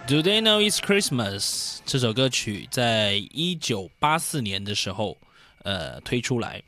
Do They Know It's Christmas 这首歌曲在1984年的时候推出来。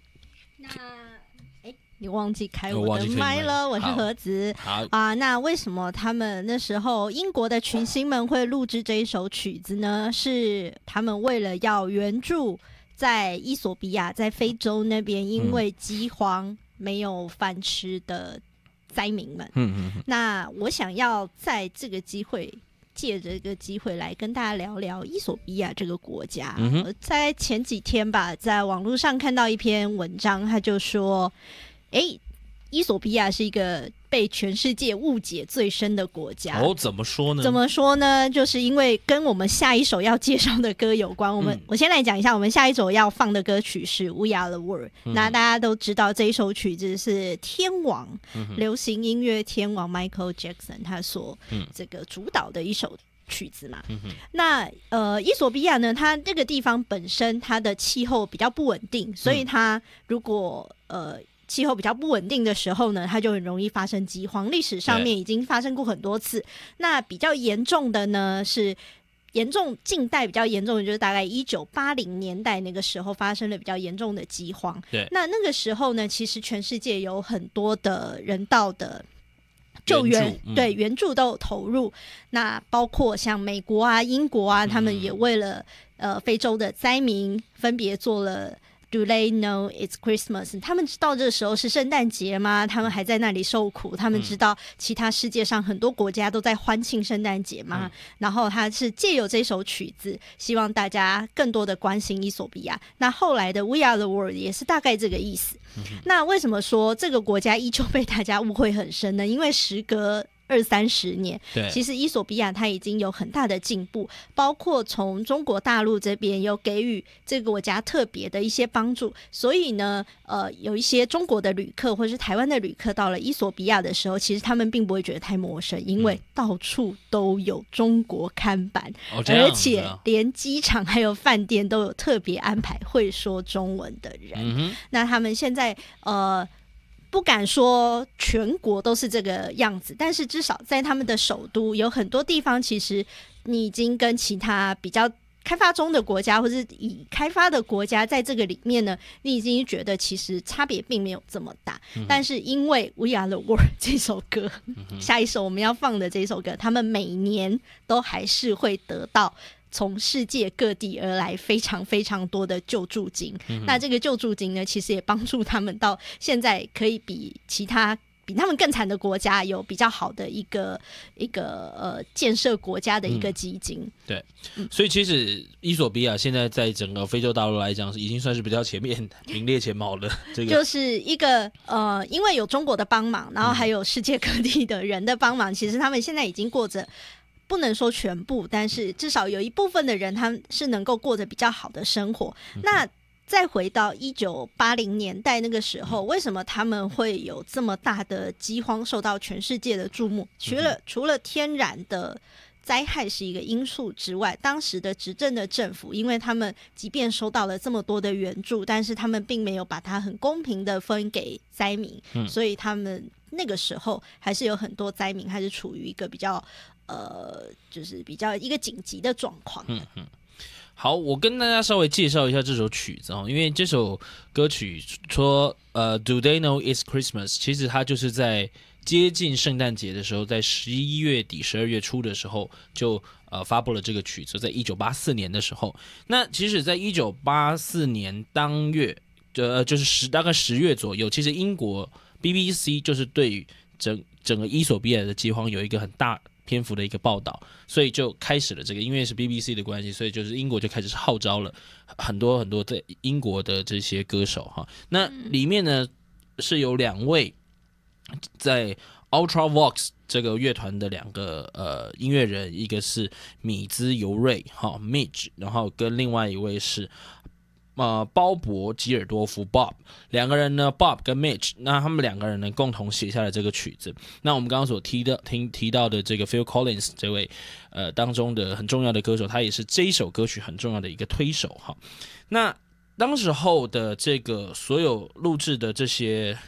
你忘记开我的麦了，我是何子。 好那为什么他们那时候英国的群星们会录制这一首曲子呢？是他们为了要援助在伊索比亚在非洲那边因为饥荒没有饭吃的灾民们。那我想要在这个机会借着这个机会来跟大家聊聊伊索比亚这个国家。在前几天吧，在网络上看到一篇文章，他就说伊索比亚是一个被全世界误解最深的国家。 怎么说呢？ 就是因为跟我们下一首要介绍的歌有关。我先来讲一下，我们下一首要放的歌曲是 We Are the World。那大家都知道这一首曲子是天王，流行音乐天王 Michael Jackson 他所这个主导的一首曲子嘛。那伊索比亚呢，它这个地方本身它的气候比较不稳定，所以它如果气候比较不稳定的时候呢，它就很容易发生饥荒。历史上面已经发生过很多次。那比较严重的呢，是近代比较严重的，就是大概1980年代那个时候发生了比较严重的饥荒。那个时候呢，其实全世界有很多的人道的救援，援助都有投入。那包括像美国啊、英国啊，他们也为了非洲的灾民分别做了Do they know it's Christmas？ 他们知道这个时候是圣诞节吗？他们还在那里受苦。他们知道其他世界上很多国家都在欢庆圣诞节吗？然后他是借由这首曲子，希望大家更多的关心伊索比亚。那后来的 We Are the World 也是大概这个意思。那为什么说这个国家依旧被大家误会很深呢？因为时隔20-30年，其实伊索比亚它已经有很大的进步，包括从中国大陆这边有给予这个国家特别的一些帮助。所以呢，有一些中国的旅客或是台湾的旅客到了伊索比亚的时候，其实他们并不会觉得太陌生，因为到处都有中国看板，而且连机场还有饭店都有特别安排会说中文的人。那他们现在不敢说全国都是这个样子，但是至少在他们的首都有很多地方，其实你已经跟其他比较开发中的国家或是已开发的国家在这个里面呢，你已经觉得其实差别并没有这么大。但是因为 We Are the World 这首歌，下一首我们要放的这首歌，他们每年都还是会得到从世界各地而来非常非常多的救助金。那这个救助金呢，其实也帮助他们到现在可以比他们更惨的国家有比较好的一个建设国家的一个基金。 对，所以其实伊索比亚现在在整个非洲大陆来讲，已经算是比较前面名列前茅的。这个就是一个因为有中国的帮忙，然后还有世界各地的人的帮忙，其实他们现在已经过着，不能说全部，但是至少有一部分的人他们是能够过着比较好的生活。那再回到1980年代那个时候，为什么他们会有这么大的饥荒受到全世界的注目？除了天然的灾害是一个因素之外，当时的执政的政府，因为他们即便收到了这么多的援助，但是他们并没有把它很公平的分给灾民，所以他们那个时候还是有很多灾民还是处于一个比较就是比较一个紧急的状况。 好，我跟大家稍微介绍一下这首曲子因为这首歌曲说Do They Know It's Christmas， 其实它就是在接近圣诞节的时候，在11月底12月初的时候就发布了这个曲子，在1984年的时候。那其实在1984年当月就是大概10月左右，其实英国 BBC 就是对于整个伊索比亚的饥荒有一个很大篇幅的一个报道，所以就开始了这个，因为是 BBC 的关系，所以就是英国就开始号召了很多很多在英国的这些歌手那里面呢是有2位在 Ultravox 这个乐团的2个音乐人，一个是米兹尤瑞Midge， 然后跟另外一位是鲍勃吉尔多夫 Bob， 2个人呢 Bob 跟 Mitch， 那他们2个人呢共同写下了这个曲子。那我们刚刚所提到的这个 Phil Collins 这位当中的很重要的歌手，他也是这一首歌曲很重要的一个推手那当时候的这个所有录制的这些